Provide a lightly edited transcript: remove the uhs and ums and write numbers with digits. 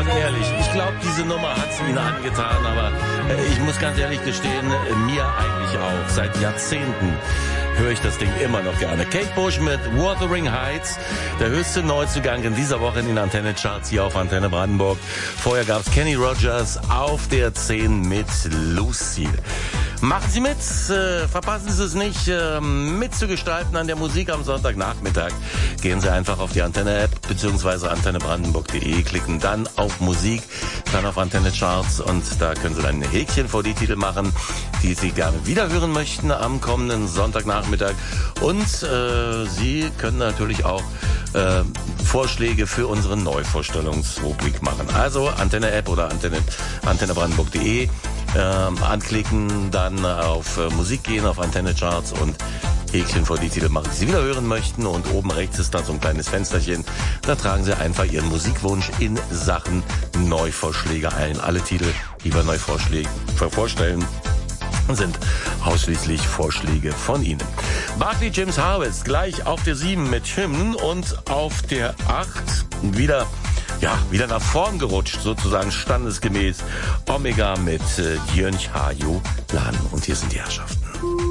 Sagen wir ehrlich, ich glaube, diese Nummer hat sie Ihnen angetan, aber ich muss ganz ehrlich gestehen, mir eigentlich auch. Seit Jahrzehnten höre ich das Ding immer noch gerne. Kate Bush mit Wuthering Heights, der höchste Neuzugang in dieser Woche in den Antenne-Charts hier auf Antenne Brandenburg. Vorher gab's Kenny Rogers auf der 10 mit Lucille. Machen Sie mit, verpassen Sie es nicht, mitzugestalten an der Musik am Sonntagnachmittag. Gehen Sie einfach auf die Antenne-App bzw. antennebrandenburg.de, klicken dann auf Musik, dann auf Antenne-Charts und da können Sie dann ein Häkchen vor die Titel machen, die Sie gerne wiederhören möchten am kommenden Sonntagnachmittag. Und Sie können natürlich auch Vorschläge für unsere Neuvorstellungsrubrik machen. Also Antenne-App oder antennebrandenburg.de anklicken, dann auf Musik gehen, auf Antenne-Charts und Häkchen vor die Titel machen, die Sie wieder hören möchten. Und oben rechts ist dann so ein kleines Fensterchen. Da tragen Sie einfach Ihren Musikwunsch in Sachen Neuvorschläge ein. Alle Titel, die wir neu vorstellen, sind ausschließlich Vorschläge von Ihnen. Barclay James Harvest gleich auf der 7 mit Hymn und auf der 8 wieder nach vorn gerutscht, sozusagen standesgemäß Omega mit Jönch Haju Lan. Und hier sind die Herrschaften.